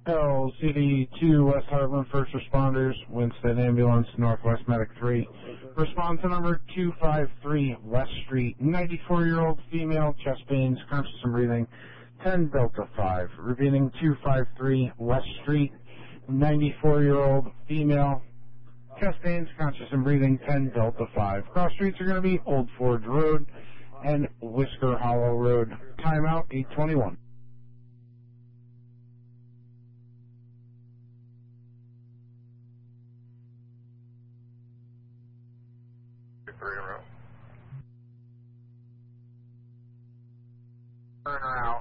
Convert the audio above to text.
LCD 2 West Heartland First Responders, Winston Ambulance, Northwest Medic 3. Respond to number 253 West Street, 94-year-old female, chest pains, conscious and breathing, 10 Delta 5. Repeating 253 West Street, 94-year-old female, chest pains, conscious and breathing, 10 Delta 5. Cross streets are going to be Old Forge Road and Whisker Hollow Road. Timeout 8:21. Turn around.